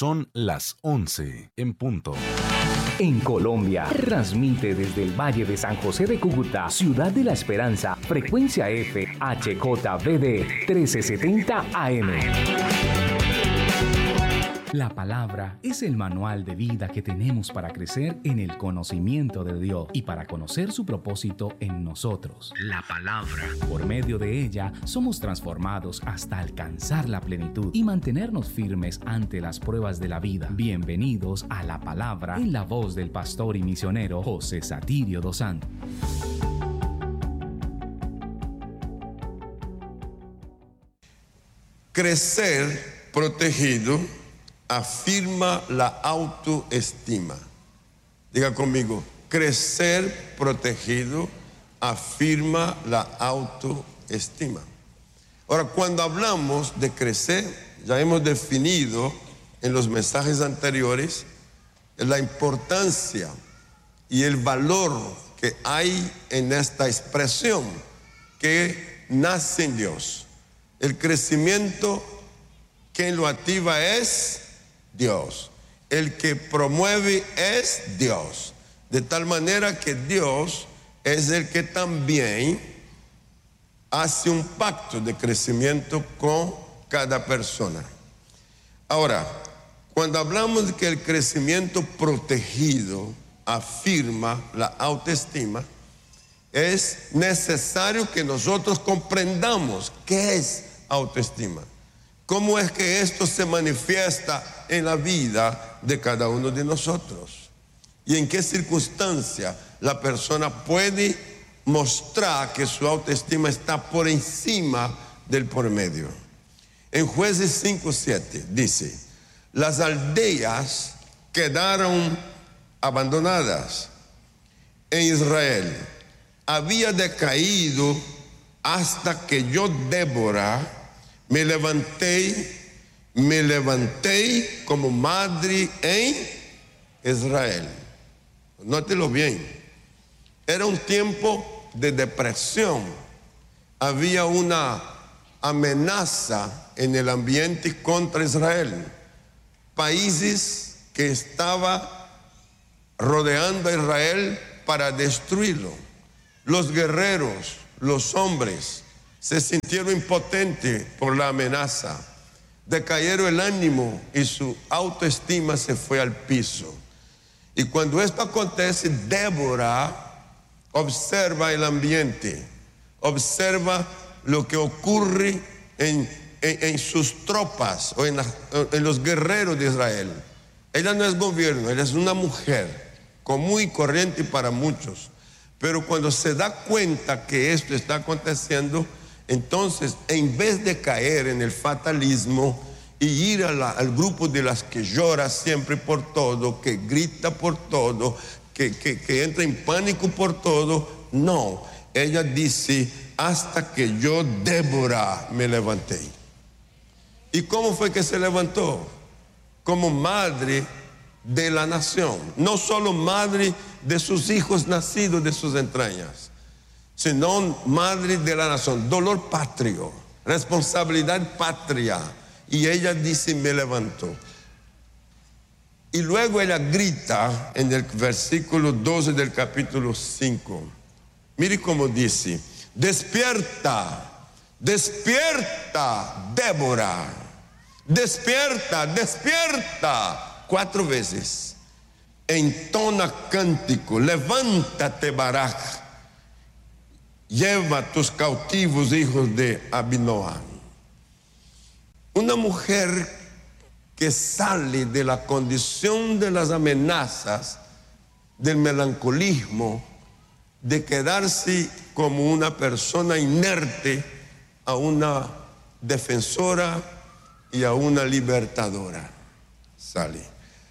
Son las 11 en punto. En Colombia, transmite desde el Valle de San José de Cúcuta, Ciudad de la Esperanza, frecuencia F, HJBD 1370 AM. La palabra es el manual de vida que tenemos para crecer en el conocimiento de Dios y para conocer su propósito en nosotros. La palabra. Por medio de ella somos transformados hasta alcanzar la plenitud y mantenernos firmes ante las pruebas de la vida. Bienvenidos a La Palabra en la voz del pastor y misionero José Satirio dos Santos. Crecer protegido afirma la autoestima. Diga conmigo, crecer protegido afirma la autoestima. Ahora, cuando hablamos de crecer, ya hemos definido en los mensajes anteriores la importancia y el valor que hay en esta expresión que nace en Dios. El crecimiento, quien lo activa es Dios. El que promueve es Dios. De tal manera que Dios es el que también hace un pacto de crecimiento con cada persona. Ahora, cuando hablamos de que el crecimiento protegido afirma la autoestima, es necesario que nosotros comprendamos qué es autoestima. ¿Cómo es que esto se manifiesta en la vida de cada uno de nosotros? ¿Y en qué circunstancia la persona puede mostrar que su autoestima está por encima del promedio? En Jueces 5:7 dice: las aldeas quedaron abandonadas en Israel. Había decaído hasta que yo, Débora, me levanté como madre en Israel. Nótelo bien. Era un tiempo de depresión. Había una amenaza en el ambiente contra Israel. Países que estaban rodeando a Israel para destruirlo. Los guerreros, los hombres, se sintieron impotentes por la amenaza, decayeron el ánimo y su autoestima se fue al piso. Y cuando esto acontece, Débora observa el ambiente, observa lo que ocurre en sus tropas o en los guerreros de Israel. Ella no es gobierno, ella es una mujer común y corriente para muchos, pero cuando se da cuenta que esto está aconteciendo, entonces, en vez de caer en el fatalismo y ir al grupo de las que llora siempre por todo, que grita por todo, que entra en pánico por todo, no. Ella dice: hasta que yo, Débora, me levanté. ¿Y cómo fue que se levantó? Como madre de la nación. No solo madre de sus hijos nacidos de sus entrañas, sino madre de la nación, dolor patrio, responsabilidad patria. Y ella dice: me levantó. Y luego ella grita en el versículo 12 del capítulo 5. Mire cómo dice: despierta, despierta, Débora, despierta, despierta. 4 veces. Entona cántico: levántate, Baraj. Lleva tus cautivos, hijos de Abinoam. Una mujer que sale de la condición de las amenazas, del melancolismo, de quedarse como una persona inerte, a una defensora y a una libertadora. Sale.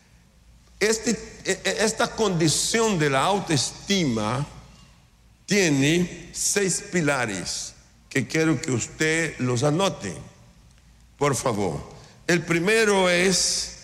Esta condición de la autoestima tiene 6 pilares que quiero que usted los anote, por favor. El primero es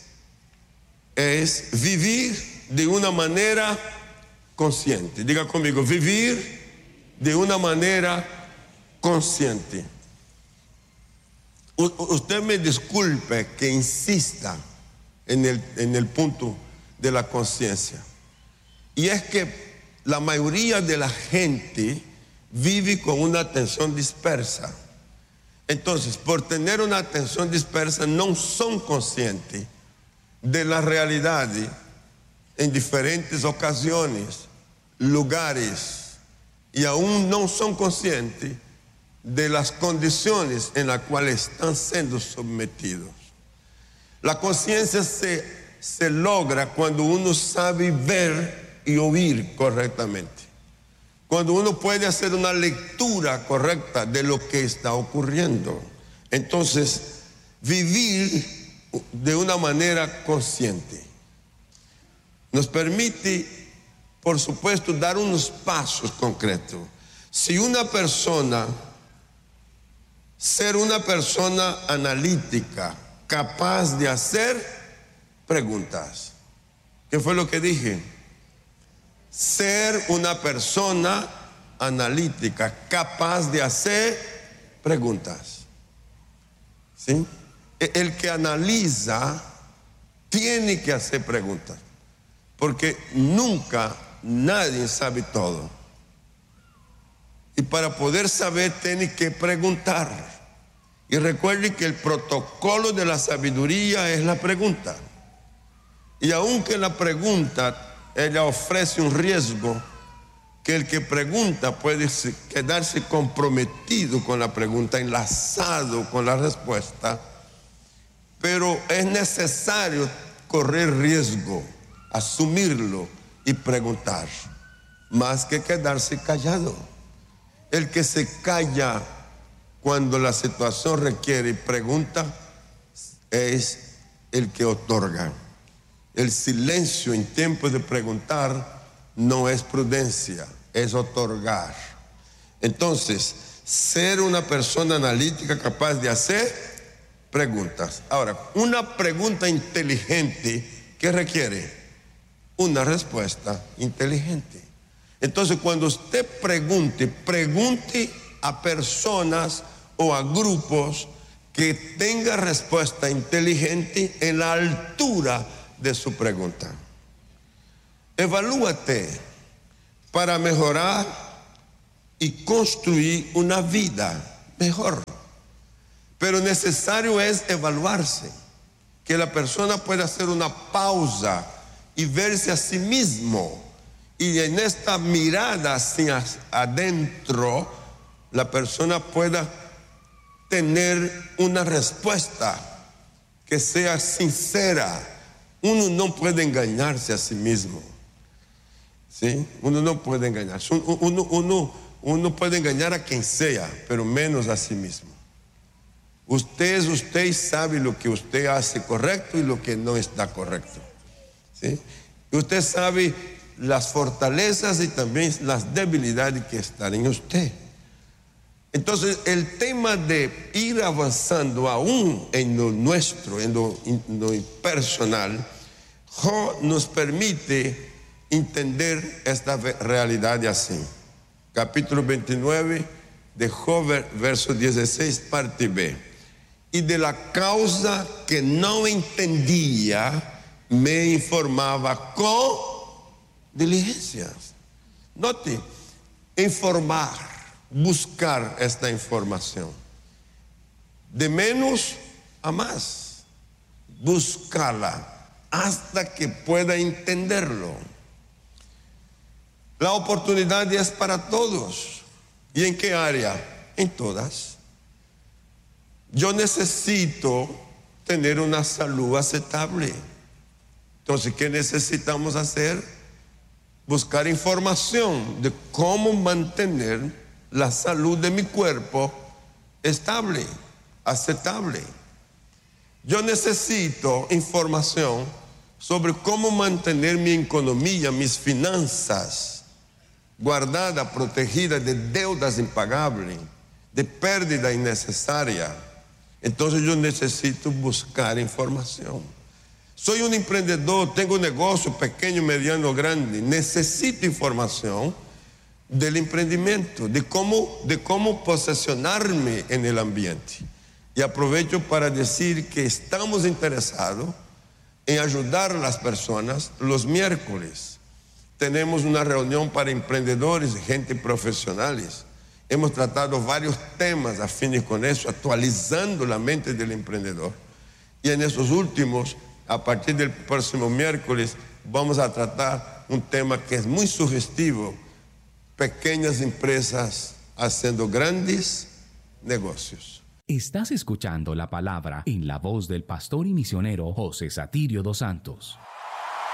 vivir de una manera consciente. Diga conmigo: vivir de una manera consciente. Usted me disculpe que insista, en el punto de la conciencia. Y es que la mayoría de la gente vive con una atención dispersa. Entonces, por tener una atención dispersa, no son conscientes de la realidad en diferentes ocasiones, lugares, y aún no son conscientes de las condiciones en las cuales están siendo sometidos. La conciencia se logra cuando uno sabe ver y oír correctamente. Cuando uno puede hacer una lectura correcta de lo que está ocurriendo. Entonces, vivir de una manera consciente nos permite, por supuesto, dar unos pasos concretos. Si una persona, ser una persona analítica, capaz de hacer preguntas. ¿Qué fue lo que dije? Ser una persona analítica, capaz de hacer preguntas. ¿Sí? El que analiza tiene que hacer preguntas, porque nunca nadie sabe todo. Y para poder saber tiene que preguntar. Y recuerden que el protocolo de la sabiduría es la pregunta. Y aunque la pregunta ella ofrece un riesgo, que el que pregunta puede quedarse comprometido con la pregunta, enlazado con la respuesta, pero es necesario correr riesgo, asumirlo y preguntar, más que quedarse callado. El que se calla cuando la situación requiere pregunta es el que otorga. El silencio en tiempo de preguntar no es prudencia, es otorgar. Entonces, ser una persona analítica capaz de hacer preguntas. Ahora, una pregunta inteligente, ¿qué requiere? Una respuesta inteligente. Entonces, cuando usted pregunte a personas o a grupos que tengan respuesta inteligente en la altura de su pregunta. Evalúate para mejorar y construir una vida mejor. Pero necesario es evaluarse, que la persona pueda hacer una pausa y verse a sí mismo. Y en esta mirada hacia adentro, la persona pueda tener una respuesta que sea sincera. Uno no puede engañarse a sí mismo. ¿Sí? Uno no puede engañarse. Uno puede engañar a quien sea, pero menos a sí mismo. Usted es usted y sabe lo que usted hace correcto y lo que no está correcto. ¿Sí? Y usted sabe las fortalezas y también las debilidades que están en usted. Entonces, el tema de ir avanzando aún en lo nuestro, en lo personal, Job nos permite entender esta realidad así. Capítulo 29 de Job, verso 16, parte B. Y de la causa que no entendía, me informaba con diligencias. Note, informar, buscar esta información. De menos a más. Buscarla hasta que pueda entenderlo. La oportunidad es para todos. ¿Y en qué área? En todas. Yo necesito tener una salud aceptable. Entonces, ¿qué necesitamos hacer? Buscar información de cómo mantener la salud de mi cuerpo estable, aceptable. Yo necesito información sobre cómo mantener mi economía, mis finanzas guardada, protegida de deudas impagables, de pérdida innecesaria. Entonces yo necesito buscar información. Soy un emprendedor, tengo un negocio pequeño, mediano, grande. Necesito información del emprendimiento, de cómo posicionarme en el ambiente. Y aprovecho para decir que estamos interesados en ayudar a las personas. Los miércoles tenemos una reunión para emprendedores y gente profesionales. Hemos tratado varios temas afines con eso, actualizando la mente del emprendedor. Y en esos últimos, a partir del próximo miércoles, vamos a tratar un tema que es muy sugestivo: pequeñas empresas haciendo grandes negocios. Estás escuchando la palabra en la voz del pastor y misionero José Satirio dos Santos.